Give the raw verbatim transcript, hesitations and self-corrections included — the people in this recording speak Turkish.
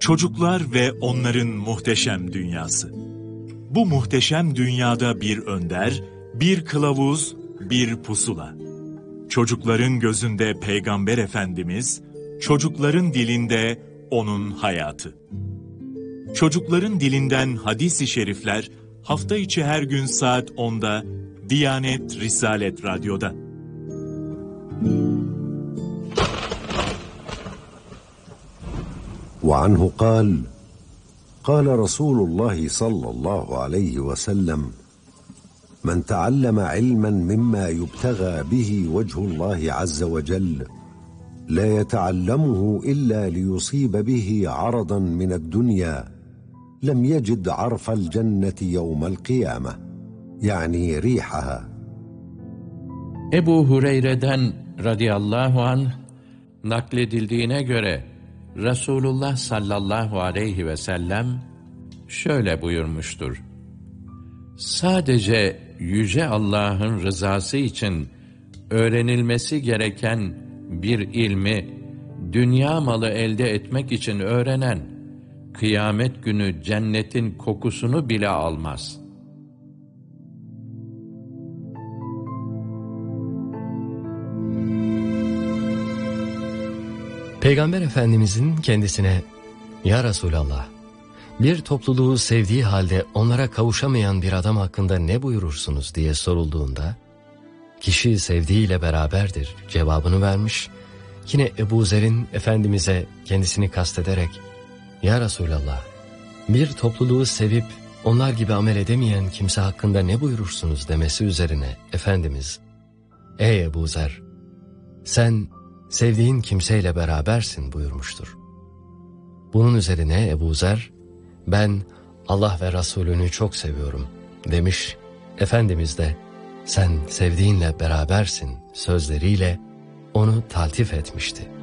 Çocuklar ve onların muhteşem dünyası. Bu muhteşem dünyada bir önder, bir kılavuz, bir pusula. Çocukların gözünde Peygamber Efendimiz, çocukların dilinde onun hayatı. Çocukların dilinden hadis-i şerifler hafta içi her gün saat onda Diyanet Risalet Radyo'da. وعنه قال قال رسول الله صلى الله عليه وسلم من تعلم علما مما يبتغى به وجه الله عز وجل لا يتعلمه إلا ليصيب به عرضا من الدنيا لم يجد عرف الجنة يوم القيامة يعني ريحها. Ebu Hureyre'den radıyallahu anh nakledildiğine göre Resulullah sallallahu aleyhi ve sellem şöyle buyurmuştur: Sadece Yüce Allah'ın rızası için öğrenilmesi gereken bir ilmi dünya malı elde etmek için öğrenen, kıyamet günü cennetin kokusunu bile almaz. Peygamber Efendimizin kendisine, "Ya Resulallah, bir topluluğu sevdiği halde onlara kavuşamayan bir adam hakkında ne buyurursunuz?" diye sorulduğunda, "Kişi sevdiğiyle beraberdir" cevabını vermiş. Yine Ebu Zer'in Efendimiz'e kendisini kastederek, "Ya Resulallah, bir topluluğu sevip onlar gibi amel edemeyen kimse hakkında ne buyurursunuz?" demesi üzerine Efendimiz, "Ey Ebu Zer, sen sevdiğin kimseyle berabersin" buyurmuştur. Bunun üzerine Ebu Zer, "Ben Allah ve Resulünü çok seviyorum" demiş. Efendimiz de, "Sen sevdiğinle berabersin" sözleriyle onu taltif etmişti.